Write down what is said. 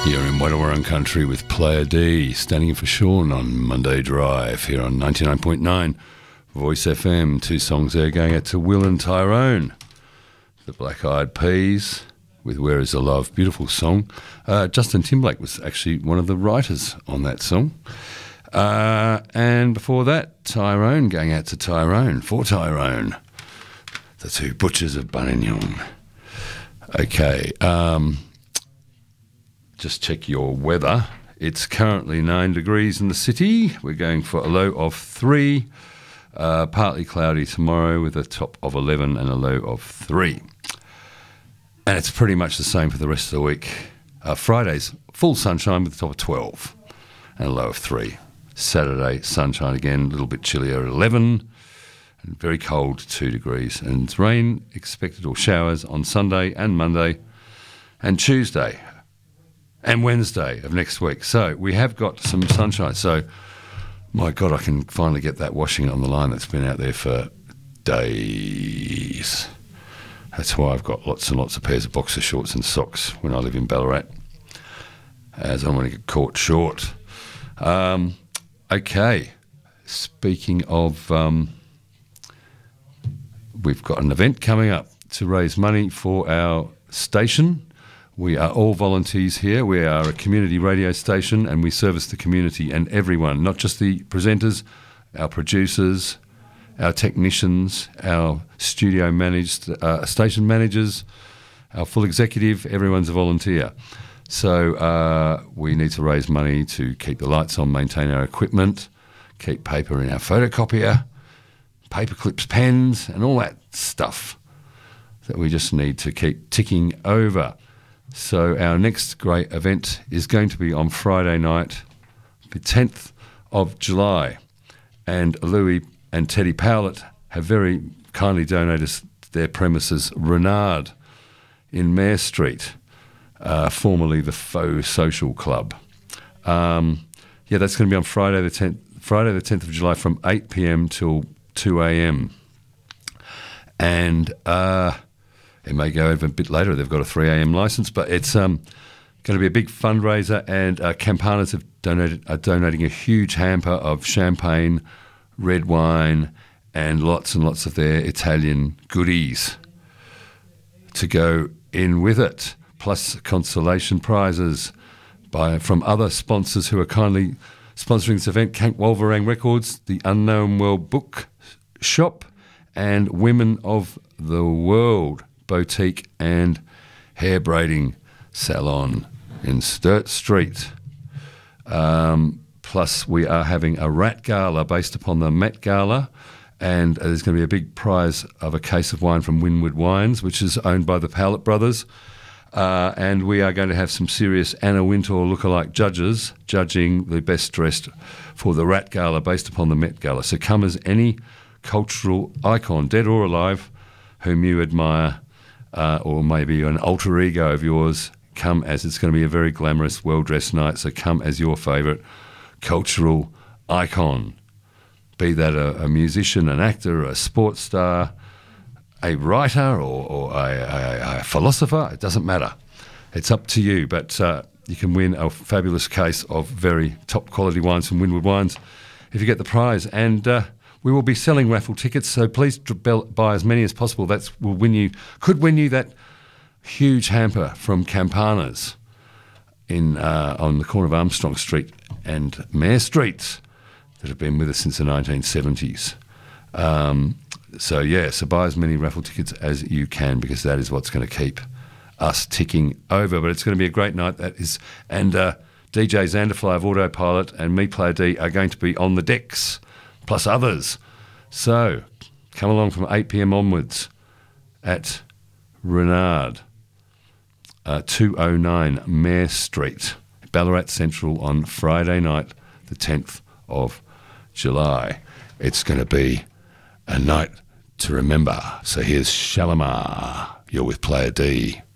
Here in Wadawurrung Country with Player D, standing in for Sean on Monday Drive here on 99.9 Voice FM. Two songs there going out to Will and Tyrone. The Black Eyed Peas with Where Is the Love, beautiful song. Justin Timberlake was actually one of the writers on that song. And before that, Tyrone, going out to Tyrone, for Tyrone, the two butchers of Buninyong. Okay, just check your weather. It's currently 9 degrees in the city. We're going for a low of 3. Partly cloudy tomorrow with a top of 11 and a low of 3. And it's pretty much the same for the rest of the week. Friday's full sunshine with a top of 12 and a low of 3. Saturday, sunshine again, a little bit chillier at 11 and very cold, 2 degrees. And it's rain expected or showers on Sunday and Monday and Tuesday and Wednesday of next week. So we have got some sunshine. So, my God, I can finally get that washing on the line that's been out there for days. That's why I've got lots and lots of pairs of boxer shorts and socks when I live in Ballarat, as I don't want to get caught short. Okay, speaking of, we've got an event coming up to raise money for our station. We are all volunteers here. We are a community radio station and we service the community and everyone, not just the presenters, our producers, our technicians, our studio managed station managers, our full executive, everyone's a volunteer. So we need to raise money to keep the lights on, maintain our equipment, keep paper in our photocopier, paper clips, pens and all that stuff that we just need to keep ticking over. So our next great event is going to be on Friday night, the 10th of July. And Louis and Teddy Powlett have very kindly donated their premises, Renard, in Mare Street, formerly the Faux Social Club. Yeah, that's going to be on Friday the 10th of July from 8 p.m. till 2 a.m. And it may go even a bit later. They've got a 3 a.m. licence, but it's going to be a big fundraiser. And Campanas are donating a huge hamper of champagne, red wine, and lots of their Italian goodies to go in with it, plus consolation prizes from other sponsors who are kindly sponsoring this event: Kank Wolverang Records, the Unknown World Book Shop, and Women of the World Boutique and Hair Braiding Salon in Sturt Street. Plus, we are having a Rat Gala based upon the Met Gala, and there's going to be a big prize of a case of wine from Winwood Wines, which is owned by the Powlett brothers. And we are going to have some serious Anna Wintour lookalike judges judging the best dressed for the Rat Gala based upon the Met Gala. So come as any cultural icon, dead or alive, whom you admire, or maybe an alter ego of yours. Come as it's going to be a very glamorous, well-dressed night, so come as your favourite cultural icon. Be that a musician, an actor, a sports star, a writer or a philosopher, it doesn't matter. It's up to you, but you can win a fabulous case of very top-quality wines from Winwood Wines if you get the prize. And we will be selling raffle tickets, so please buy as many as possible. Could win you that huge hamper from Campanas on the corner of Armstrong Street and Mare Street that have been with us since the 1970s. So buy as many raffle tickets as you can, because that is what's going to keep us ticking over. But it's going to be a great night. And DJ Xanderfly of Autopilot and me, Player D, are going to be on the decks, plus others. So come along from 8 p.m. onwards at Renard, 209 Mare Street, Ballarat Central on Friday night, the 10th of July. It's going to be a night to remember. So here's Shalimar. You're with Player D.